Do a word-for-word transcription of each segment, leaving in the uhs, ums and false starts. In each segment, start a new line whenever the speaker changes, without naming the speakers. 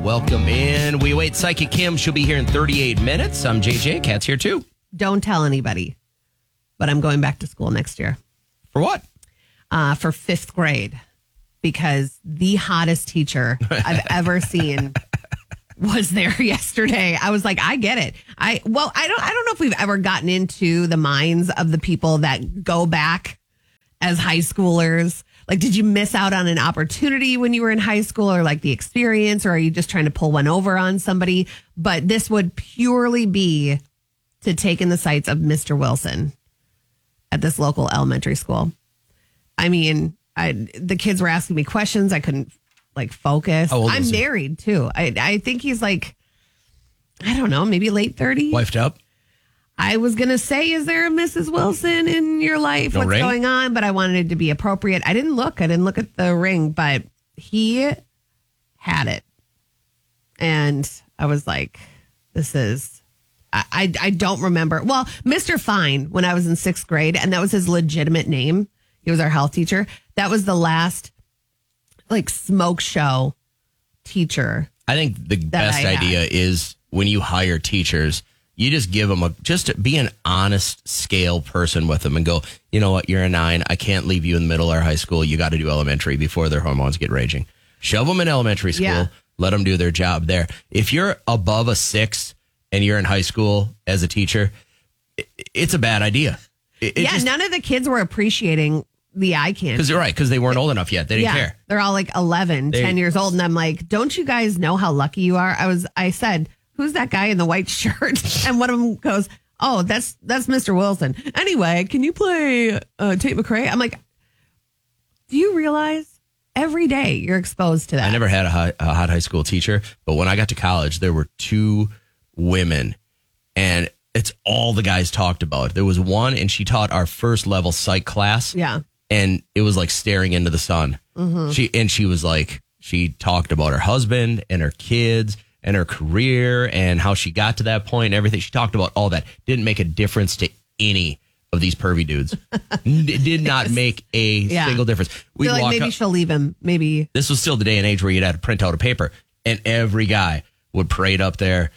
Welcome in. We await Psychic Kim. She'll be here in thirty-eight minutes. I'm J J. Kat's here too.
Don't tell anybody, but I'm going back to school next year.
For what?
Uh, for fifth grade, because the hottest teacher I've ever seen was there yesterday. I was like, I get it. I well, I don't I don't know if we've ever gotten into the minds of the people that go back as high schoolers. Like, did you miss out on an opportunity when you were in high school, or like the experience, or are you just trying to pull one over on somebody? But this would purely be to take in the sights of Mister Wilson at this local elementary school. I mean, I, the kids were asking me questions. I couldn't like focus.
How old
I'm
is he?
married too. I, I think he's like, I don't know, maybe late thirties.
Wifed up?
I was going to say, is there a Missus Wilson in your life?
No
What's
ring?
going on? But I wanted it to be appropriate. I didn't look. I didn't look at the ring, but he had it. And I was like, this is, I, I, I don't remember. Well, Mister Fine, when I was in sixth grade, and that was his legitimate name. He was our health teacher. That was the last like smoke show teacher.
I think the best
I
idea
had.
is when you hire teachers, you just give them a, just be an honest scale person with them and go, you know what, you're a nine. I can't leave you in the middle of our high school. You got to do elementary before their hormones get raging. Shove them in elementary school.
Yeah.
Let them do their job there. If you're above a six and you're in high school as a teacher, it, it's a bad idea. It, it
yeah,
just,
none of the kids were appreciating the eye candy.
Because you're right, because they weren't old enough yet. They didn't
yeah,
care.
They're all like eleven,
They-
ten years old. And I'm like, don't you guys know how lucky you are? I was, I said, who's that guy in the white shirt? And one of them goes, oh, that's, that's Mister Wilson. Anyway, can you play uh, Tate McRae? I'm like, do you realize every day you're exposed to that?
I never had a, high, a hot high school teacher, but when I got to college, there were two women, and it's all the guys talked about. There was one, and she taught our first level psych class.
Yeah.
And it was like staring into the sun.
Mm-hmm.
She and she was like, she talked about her husband and her kids and her career and how she got to that point and everything. She talked about all that. Didn't make a difference to any of these pervy dudes. It did not make a
Yeah.
single difference. We
They're like, maybe
up,
she'll leave him. Maybe.
this was still the day and age where you'd have to print out a paper, and every guy would parade up there.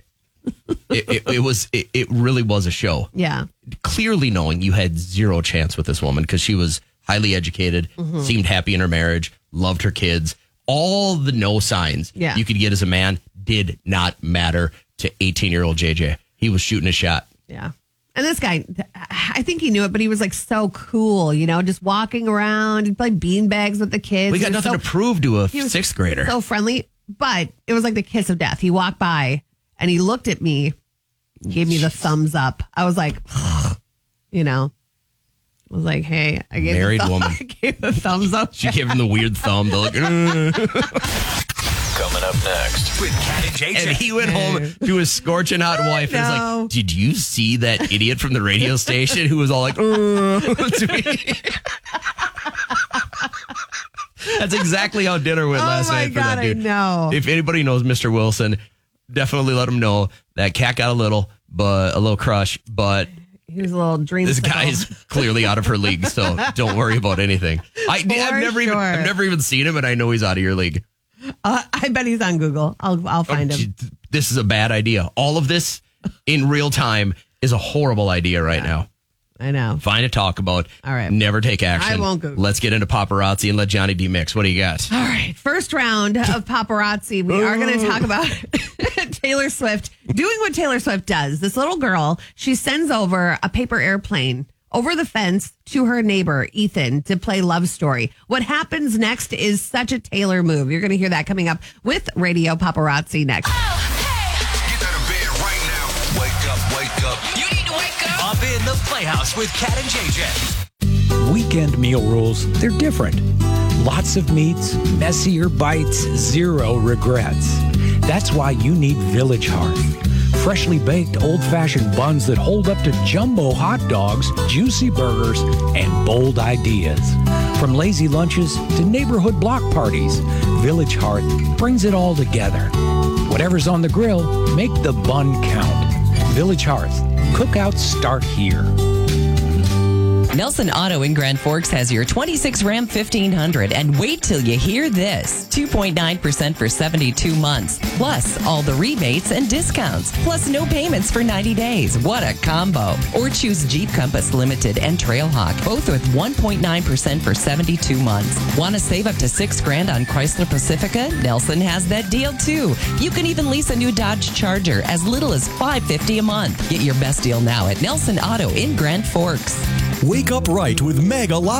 it, it, it was it, it really was a show.
Yeah.
Clearly knowing you had zero chance with this woman because she was highly educated,
Mm-hmm.
seemed happy in her marriage, loved her kids. All the no signs
Yeah.
you could get as a man did not matter to eighteen-year-old J J. He was shooting a shot.
Yeah. And this guy, I think he knew it, but he was like so cool, you know, just walking around and play beanbags with the kids.
We got
He was
nothing
so-
to prove to a
he was
sixth grader.
So friendly, but it was like the kiss of death. He walked by and he looked at me, gave me the thumbs up. I was like, you know, I was like, hey, I gave
Married
the thumb-
woman.
I gave the thumbs up.
She gave him the weird thumb. The like, "Uh."
Coming up next with Cat and J J.
And he went home to his scorching hot wife and was
know.
like, did you see that idiot from the radio station who was all like, "Uh," to me? That's exactly how dinner went
Oh
last
my
night for
God,
that dude.
I know.
If anybody knows Mister Wilson, definitely let him know that Cat got a little, but a little crush, but
He was a little dream.
this guy is clearly out of her league, so don't worry about anything. I, I've
For
never even
sure.
I've never even seen him, and I know he's out of your league.
Uh, I bet he's on Google. I'll I'll find
Oh,
him.
gee, This is a bad idea. All of this in real time is a horrible idea right now.
I know.
Fine to talk about.
All right.
Never take action.
I won't Google.
Let's get into paparazzi and let Johnny B mix. What do you got?
All right. First round of paparazzi. We are going to talk about Taylor Swift doing what Taylor Swift does. This little girl, she sends over a paper airplane over the fence to her neighbor, Ethan, to play Love Story. What happens next is such a Taylor move. You're going to hear that coming up with Radio Paparazzi next.
Get out of bed right now. Wake up, wake up. You need to wake up. Up in the Playhouse with Cat and J J.
Weekend meal rules, they're different. Lots of meats, messier bites, zero regrets. That's why you need Village Hearth. Freshly baked old-fashioned buns that hold up to jumbo hot dogs, juicy burgers, and bold ideas. From lazy lunches to neighborhood block parties, Village Hearth brings it all together. Whatever's on the grill, make the bun count. Village Hearth. Cookouts start here.
Nelson Auto in Grand Forks has your twenty-six Ram fifteen hundred, and wait till you hear this. two point nine percent for seventy-two months, plus all the rebates and discounts, plus no payments for ninety days. What a combo. Or choose Jeep Compass Limited and Trailhawk, both with one point nine percent for seventy-two months. Want to save up to six grand on Chrysler Pacifica? Nelson has that deal too. You can even lease a new Dodge Charger as little as five hundred fifty dollars a month. Get your best deal now at Nelson Auto in Grand Forks.
Wake up right with Mega Lot.